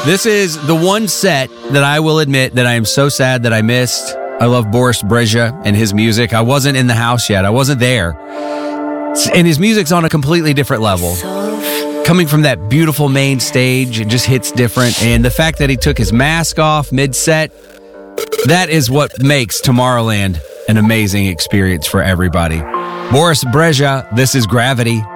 This is the one set that I will admit that I am so sad that I missed. I love Boris Brejcha and his music. I wasn't in the house yet. I wasn't there. And his music's on a completely different level. Coming from that beautiful main stage, it just hits different. And the fact that he took his mask off mid-set, that is what makes Tomorrowland an amazing experience for everybody. Boris Brejcha, this is Gravity.